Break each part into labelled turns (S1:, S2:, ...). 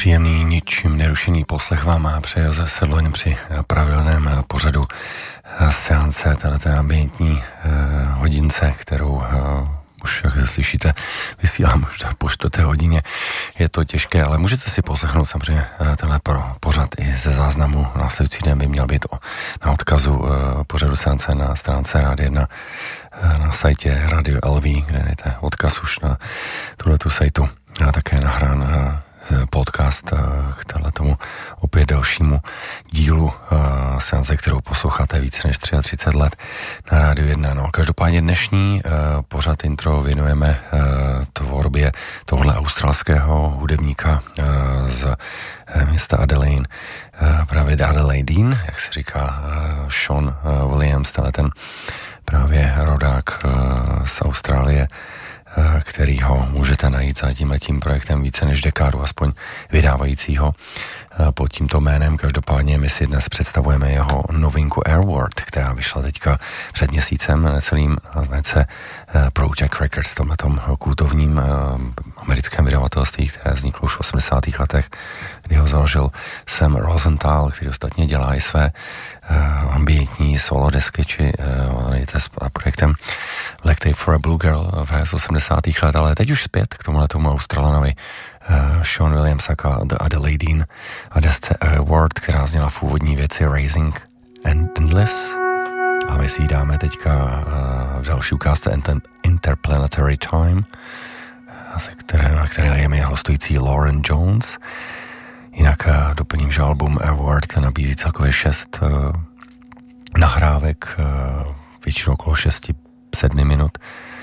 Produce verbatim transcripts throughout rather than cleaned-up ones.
S1: Příjemný, ničím nerušený poslech vám má přeje Josef Sedloň při pravidelném pořadu seance, této ambientní hodince, kterou už, jak slyšíte, vysílám už po čtvrté hodině. Je to těžké, ale můžete si poslechnout samozřejmě tenhle pořad i ze záznamu. Následující den by měl být o, na odkazu pořadu seance na stránce Rádia jedna na sajtě Radio L V, kde najdete odkaz už na tuhletu sajtu a také nahrán podcast k tomu opět dalšímu dílu uh, seance, kterou posloucháte více než třicet tři let na Rádiu jedna. No, každopádně dnešní uh, pořad intro věnujeme uh, tvorbě tohle australského hudebníka uh, z uh, města Adelaide, uh, právě Adelaide, jak se říká, uh, Sean uh, Williams, tenhle ten právě rodák uh, z Austrálie, který ho můžete najít za tím tím projektem více než dekádu, aspoň vydávajícího pod tímto jménem. Každopádně my si dnes představujeme jeho novinku Airword, která vyšla teďka před měsícem necelým na značce Project Records, tomhletom kultovním americkém vydavatelství, které vzniklo už v osmdesátých letech, kdy ho založil Sam Rosenthal, který ostatně dělá i své uh, ambientní solo desky, či uh, s projektem Black Tape for a Blue Girl v osmdesátých let, ale teď už zpět k tomuhle tomu Australanovi uh, Sean Williams aka The Adelaide a desce Airword, která zněla v úvodní věci Raising Endless. A my si ji dáme teďka uh, v další ukázce Interplanetary Time, se které, které je mi hostující Lauren Jones. Jinak uh, doplním, že album Airword nabízí celkově šest uh, nahrávek, uh, většinou okolo šesti sedmi minut,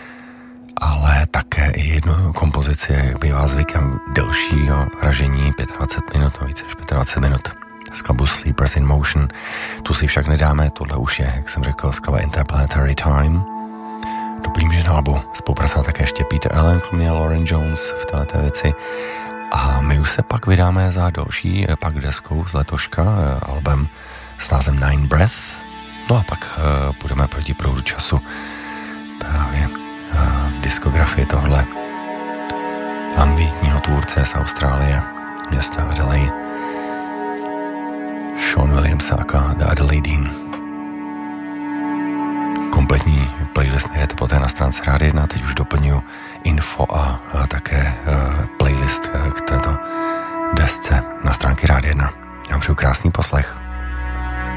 S1: ale také i jednu kompozici, jak bývá zvykem, delšího ražení dvacet pět minut, no více než dvacet pět minut. Skladbu Sleepers in Motion. Tu si však nedáme, tohle už je, jak jsem řekl, skladba Interplanetary Time. Doplním, že na albu spolupracoval také ještě Peter Allen, kromě Lauren Jones v této věci. A my už se pak vydáme za další pak deskou z letoška, album s názvem Nine Breath. No a pak uh, půjdeme proti proudu času právě uh, v diskografii tohle ambientního tvůrce z Austrálie, města Adelaide, Sean Williams aka The Adelaide. Kompletní playlist najdete poté na stránce Rádia jedna, teď už doplňuji info a, a také uh, playlist k této desce na stránky Rádia jedna. Já vám přeju krásný poslech.